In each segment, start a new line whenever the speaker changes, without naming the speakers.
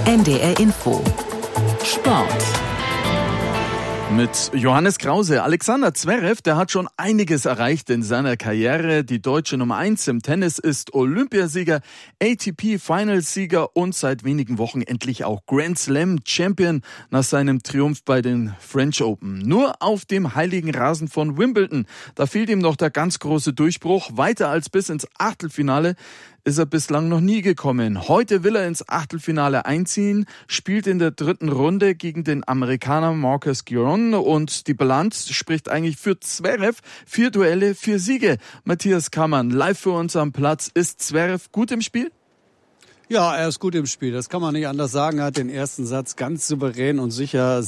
NDR Info. Sport.
Mit Johannes Krause. Alexander Zverev, der hat schon einiges erreicht in seiner Karriere. Die deutsche Nummer 1 im Tennis ist Olympiasieger, ATP-Finalsieger und seit wenigen Wochen endlich auch Grand Slam Champion nach seinem Triumph bei den French Open. Nur auf dem heiligen Rasen von Wimbledon, da fehlt ihm noch der ganz große Durchbruch. Weiter als bis ins Achtelfinale ist er bislang noch nie gekommen. Heute will er ins Achtelfinale einziehen, spielt in der dritten Runde gegen den Amerikaner Marcus Giron und die Bilanz spricht eigentlich für Zverev. 4 Duelle, 4 Siege. Matthias Kammann, live für uns am Platz. Ist Zverev gut im Spiel?
Ja, er ist gut im Spiel. Das kann man nicht anders sagen. Er hat den ersten Satz ganz souverän und sicher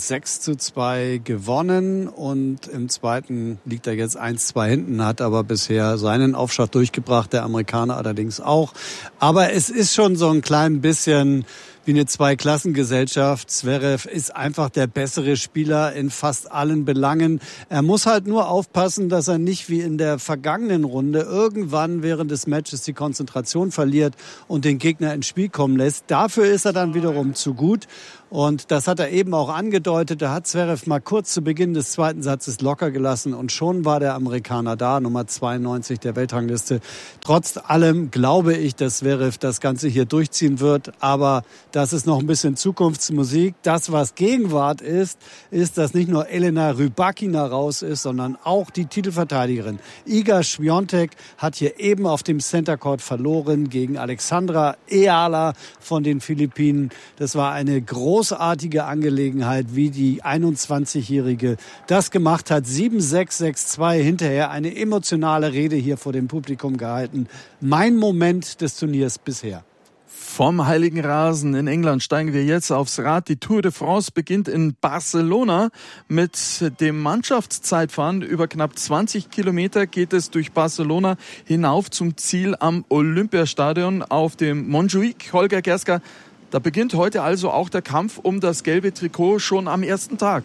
6:2 gewonnen. Und im zweiten liegt er jetzt 1:2 hinten, hat aber bisher seinen Aufschlag durchgebracht, der Amerikaner allerdings auch. Aber es ist schon so ein klein bisschen wie eine Zweiklassengesellschaft. Zverev ist einfach der bessere Spieler in fast allen Belangen. Er muss halt nur aufpassen, dass er nicht wie in der vergangenen Runde irgendwann während des Matches die Konzentration verliert und den Gegner ins Spiel kommen lässt. Dafür ist er dann wiederum zu gut. Und das hat er eben auch angedeutet. Da hat Zverev mal kurz zu Beginn des zweiten Satzes locker gelassen und schon war der Amerikaner da, Nummer 92 der Weltrangliste. Trotz allem glaube ich, dass Zverev das Ganze hier durchziehen wird. Aber das ist noch ein bisschen Zukunftsmusik. Das, was Gegenwart ist, dass nicht nur Elena Rybakina raus ist, sondern auch die Titelverteidigerin. Iga Świątek hat hier eben auf dem Center Court verloren gegen Alexandra Eala von den Philippinen. Das war eine großartige Angelegenheit, wie die 21-Jährige das gemacht hat. 7-6, 6-2, hinterher eine emotionale Rede hier vor dem Publikum gehalten. Mein Moment des Turniers bisher.
Vom heiligen Rasen in England steigen wir jetzt aufs Rad. Die Tour de France beginnt in Barcelona. Mit dem Mannschaftszeitfahren über knapp 20 Kilometer geht es durch Barcelona hinauf zum Ziel am Olympiastadion auf dem Montjuïc. Holger Gerska, da beginnt heute also auch der Kampf um das gelbe Trikot schon am ersten Tag.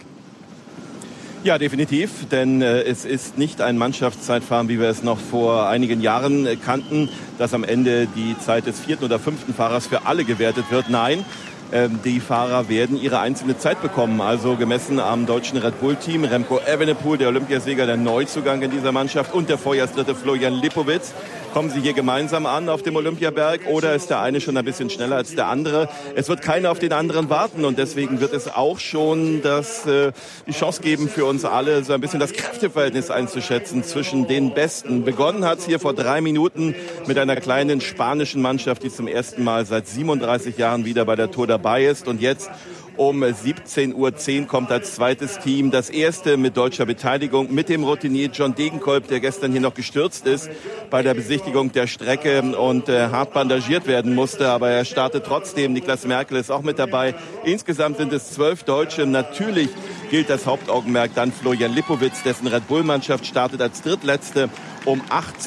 Ja, definitiv, denn es ist nicht ein Mannschaftszeitfahren, wie wir es noch vor einigen Jahren kannten, dass am Ende die Zeit des 4. oder 5. Fahrers für alle gewertet wird. Nein, die Fahrer werden ihre einzelne Zeit bekommen, also gemessen am deutschen Red Bull-Team. Remco Evenepoel, der Olympiasieger, der Neuzugang in dieser Mannschaft, und der Vorjahrsdritte Florian Lipowitz. Kommen sie hier gemeinsam an auf dem Olympiaberg oder ist der eine schon ein bisschen schneller als der andere? Es wird keiner auf den anderen warten und deswegen wird es auch schon die Chance geben für uns alle, so ein bisschen das Kräfteverhältnis einzuschätzen zwischen den Besten. Begonnen hat es hier vor 3 Minuten mit einer kleinen spanischen Mannschaft, die zum ersten Mal seit 37 Jahren wieder bei der Tour dabei ist, und jetzt um 17:10 Uhr kommt als zweites Team, das erste mit deutscher Beteiligung, mit dem Routinier John Degenkolb, der gestern hier noch gestürzt ist bei der Besichtigung der Strecke und hart bandagiert werden musste. Aber er startet trotzdem. Niklas Merkel ist auch mit dabei. Insgesamt sind es 12 Deutsche. Natürlich gilt das Hauptaugenmerk dann Florian Lipowitz, dessen Red Bull-Mannschaft startet als drittletzte um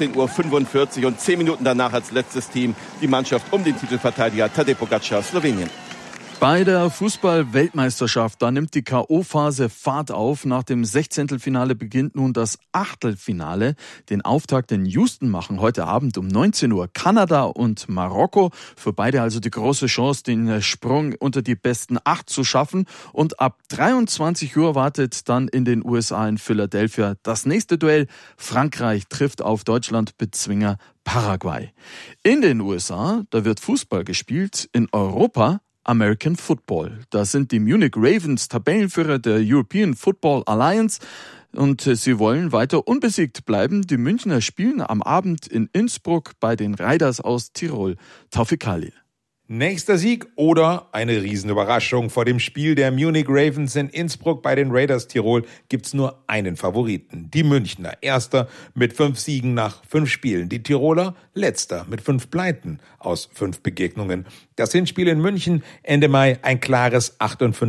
18:45 Uhr und 10 Minuten danach als letztes Team die Mannschaft um den Titelverteidiger Tadej Pogačar aus Slowenien.
Bei der Fußball-Weltmeisterschaft, da nimmt die K.O.-Phase Fahrt auf. Nach dem 16. beginnt nun das Achtelfinale. Den Auftakt in Houston machen heute Abend um 19 Uhr Kanada und Marokko. Für beide also die große Chance, den Sprung unter die besten 8 zu schaffen. Und ab 23 Uhr wartet dann in den USA in Philadelphia das nächste Duell. Frankreich trifft auf Deutschland-Bezwinger Paraguay. In den USA, da wird Fußball gespielt. In Europa American Football. Da sind die Munich Ravens Tabellenführer der European Football Alliance und sie wollen weiter unbesiegt bleiben. Die Münchner spielen am Abend in Innsbruck bei den Raiders aus Tirol. Taufik Khalil.
Nächster Sieg oder eine Riesenüberraschung. Vor dem Spiel der Munich Ravens in Innsbruck bei den Raiders Tirol gibt's nur einen Favoriten. Die Münchner, Erster mit 5 Siegen nach 5 Spielen. Die Tiroler, Letzter mit 5 Pleiten aus 5 Begegnungen. Das Hinspiel in München Ende Mai ein klares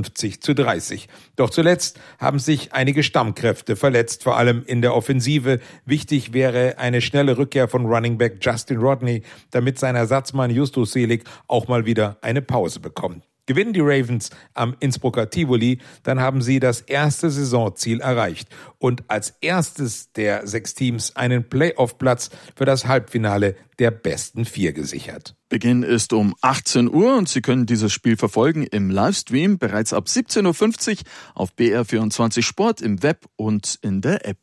58:30. Doch zuletzt haben sich einige Stammkräfte verletzt, vor allem in der Offensive. Wichtig wäre eine schnelle Rückkehr von Running Back Justin Rodney, damit sein Ersatzmann Justus Selig auch mal wieder eine Pause bekommt. Gewinnen die Ravens am Innsbrucker Tivoli, dann haben sie das erste Saisonziel erreicht und als erstes der 6 Teams einen Playoff-Platz für das Halbfinale der besten 4 gesichert.
Beginn ist um 18 Uhr und Sie können dieses Spiel verfolgen im Livestream bereits ab 17.50 Uhr auf BR24 Sport im Web und in der App.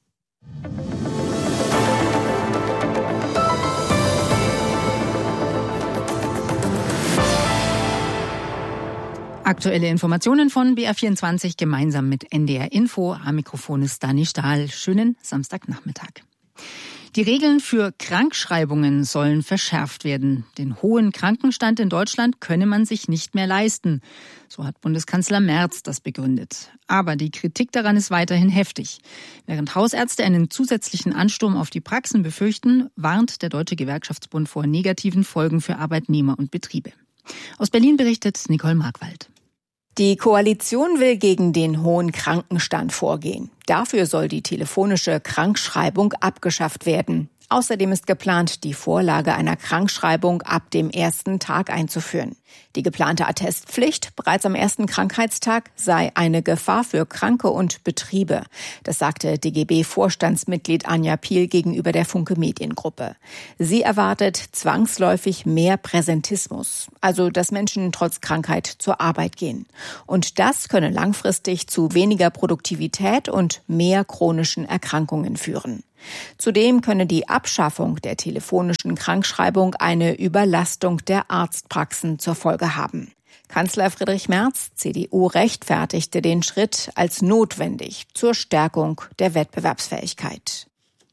Aktuelle Informationen von BR24 gemeinsam mit NDR Info. Am Mikrofon ist Dani Stahl. Schönen Samstagnachmittag. Die Regeln für Krankschreibungen sollen verschärft werden. Den hohen Krankenstand in Deutschland könne man sich nicht mehr leisten. So hat Bundeskanzler Merz das begründet. Aber die Kritik daran ist weiterhin heftig. Während Hausärzte einen zusätzlichen Ansturm auf die Praxen befürchten, warnt der Deutsche Gewerkschaftsbund vor negativen Folgen für Arbeitnehmer und Betriebe. Aus Berlin berichtet Nicole Markwald.
Die Koalition will gegen den hohen Krankenstand vorgehen. Dafür soll die telefonische Krankschreibung abgeschafft werden. Außerdem ist geplant, die Vorlage einer Krankschreibung ab dem ersten Tag einzuführen. Die geplante Attestpflicht bereits am ersten Krankheitstag sei eine Gefahr für Kranke und Betriebe. Das sagte DGB-Vorstandsmitglied Anja Piel gegenüber der Funke Mediengruppe. Sie erwartet zwangsläufig mehr Präsentismus, also dass Menschen trotz Krankheit zur Arbeit gehen. Und das könne langfristig zu weniger Produktivität und mehr chronischen Erkrankungen führen. Zudem könne die Abschaffung der telefonischen Krankschreibung eine Überlastung der Arztpraxen zur Folge haben. Kanzler Friedrich Merz, CDU, rechtfertigte den Schritt als notwendig zur Stärkung der Wettbewerbsfähigkeit.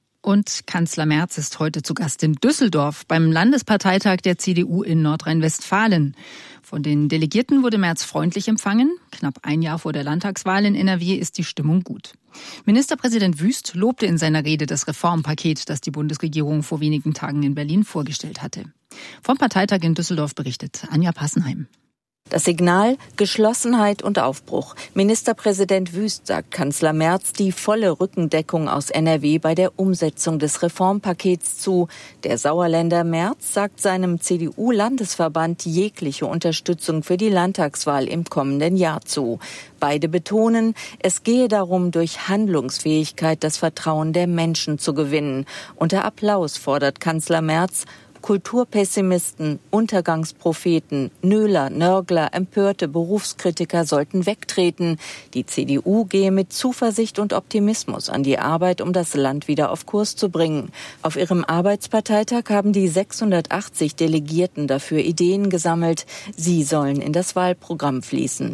Und Kanzler Merz ist heute zu Gast in Düsseldorf beim Landesparteitag der CDU in Nordrhein-Westfalen. Von den Delegierten wurde Merz freundlich empfangen. Knapp ein Jahr vor der Landtagswahl in NRW ist die Stimmung gut. Ministerpräsident Wüst lobte in seiner Rede das Reformpaket, das die Bundesregierung vor wenigen Tagen in Berlin vorgestellt hatte. Vom Parteitag in Düsseldorf berichtet Anja Passenheim.
Das Signal: Geschlossenheit und Aufbruch. Ministerpräsident Wüst sagt Kanzler Merz die volle Rückendeckung aus NRW bei der Umsetzung des Reformpakets zu. Der Sauerländer Merz sagt seinem CDU-Landesverband jegliche Unterstützung für die Landtagswahl im kommenden Jahr zu. Beide betonen, es gehe darum, durch Handlungsfähigkeit das Vertrauen der Menschen zu gewinnen. Unter Applaus fordert Kanzler Merz: Kulturpessimisten, Untergangspropheten, Nöler, Nörgler, empörte Berufskritiker sollten wegtreten. Die CDU gehe mit Zuversicht und Optimismus an die Arbeit, um das Land wieder auf Kurs zu bringen. Auf ihrem Arbeitsparteitag haben die 680 Delegierten dafür Ideen gesammelt. Sie sollen in das Wahlprogramm fließen.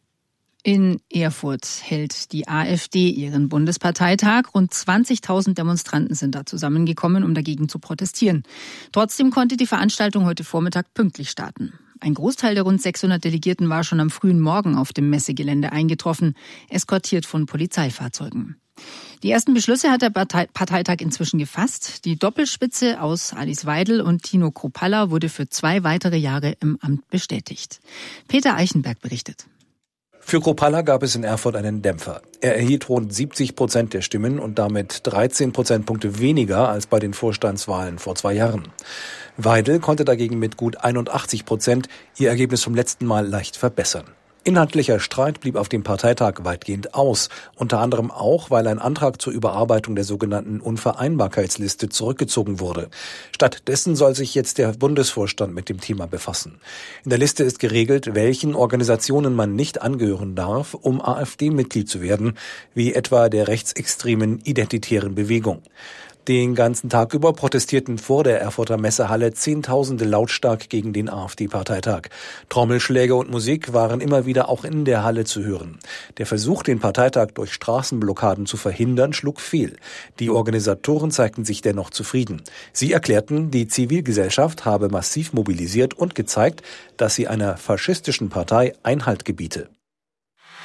In Erfurt hält die AfD ihren Bundesparteitag. Rund 20.000 Demonstranten sind da zusammengekommen, um dagegen zu protestieren. Trotzdem konnte die Veranstaltung heute Vormittag pünktlich starten. Ein Großteil der rund 600 Delegierten war schon am frühen Morgen auf dem Messegelände eingetroffen, eskortiert von Polizeifahrzeugen. Die ersten Beschlüsse hat der Parteitag inzwischen gefasst. Die Doppelspitze aus Alice Weidel und Tino Kruppalla wurde für 2 weitere Jahre im Amt bestätigt. Peter Eichenberg berichtet.
Für Kruppalla gab es in Erfurt einen Dämpfer. Er erhielt rund 70% der Stimmen und damit 13 Prozentpunkte weniger als bei den Vorstandswahlen vor 2 Jahren. Weidel konnte dagegen mit gut 81% ihr Ergebnis vom letzten Mal leicht verbessern. Inhaltlicher Streit blieb auf dem Parteitag weitgehend aus, unter anderem auch, weil ein Antrag zur Überarbeitung der sogenannten Unvereinbarkeitsliste zurückgezogen wurde. Stattdessen soll sich jetzt der Bundesvorstand mit dem Thema befassen. In der Liste ist geregelt, welchen Organisationen man nicht angehören darf, um AfD-Mitglied zu werden, wie etwa der rechtsextremen Identitären Bewegung. Den ganzen Tag über protestierten vor der Erfurter Messehalle Zehntausende lautstark gegen den AfD-Parteitag. Trommelschläge und Musik waren immer wieder auch in der Halle zu hören. Der Versuch, den Parteitag durch Straßenblockaden zu verhindern, schlug fehl. Die Organisatoren zeigten sich dennoch zufrieden. Sie erklärten, die Zivilgesellschaft habe massiv mobilisiert und gezeigt, dass sie einer faschistischen Partei Einhalt gebiete.